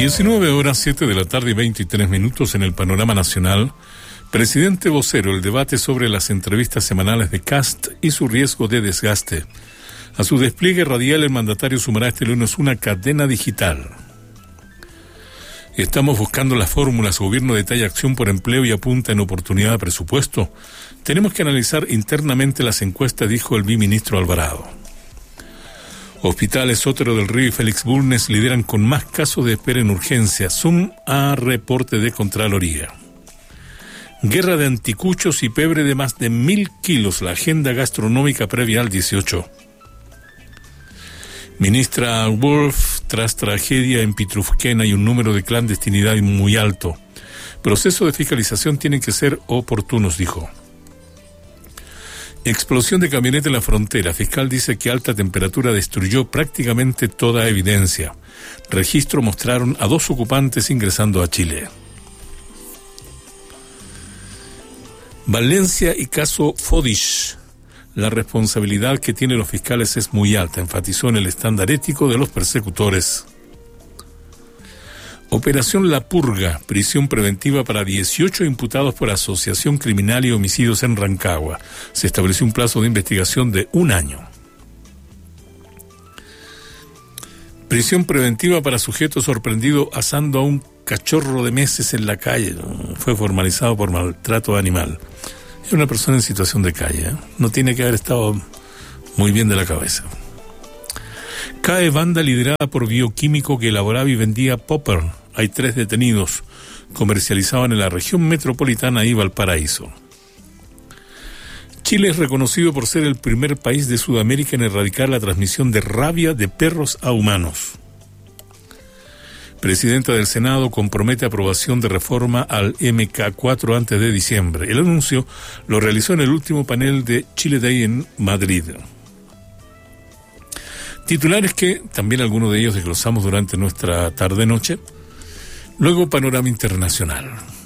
19:07 de la tarde y 23 minutos en el panorama nacional. Presidente vocero, el debate sobre las entrevistas semanales de Kast y su riesgo de desgaste. A su despliegue radial, el mandatario sumará este lunes una cadena digital. Estamos buscando las fórmulas. Gobierno detalla acción por empleo y apunta en oportunidad de presupuesto. Tenemos que analizar internamente las encuestas, dijo el biministro Alvarado. Hospitales Sotero del Río y Félix Bulnes lideran con más casos de espera en urgencia. Sum a reporte de Contraloría. Guerra de anticuchos y pebre de más de 1.000 kilos. La agenda gastronómica previa al 18. Ministra Wolf, tras tragedia en Pitrufquén hay un número de clandestinidad muy alto. Procesos de fiscalización tienen que ser oportunos, dijo. Explosión de camioneta en la frontera. Fiscal dice que alta temperatura destruyó prácticamente toda evidencia. Registro mostraron a 2 ocupantes ingresando a Chile. Valencia y caso Fodish. La responsabilidad que tienen los fiscales es muy alta, enfatizó en el estándar ético de los persecutores. Operación La Purga, prisión preventiva para 18 imputados por asociación criminal y homicidios en Rancagua. Se estableció un plazo de investigación de 1 año. Prisión preventiva para sujeto sorprendido asando a un cachorro de meses en la calle. Fue formalizado por maltrato animal. Es una persona en situación de calle, ¿eh? No tiene que haber estado muy bien de la cabeza. Cae banda liderada por bioquímico que elaboraba y vendía popper. Hay 3 detenidos. Comercializaban en la región metropolitana y Valparaíso. Chile es reconocido por ser el primer país de Sudamérica en erradicar la transmisión de rabia de perros a humanos. Presidenta del Senado compromete aprobación de reforma al MK4 antes de diciembre. El anuncio lo realizó en el último panel de Chile Day en Madrid. Titulares que también algunos de ellos desglosamos durante nuestra tarde-noche. Luego, panorama internacional.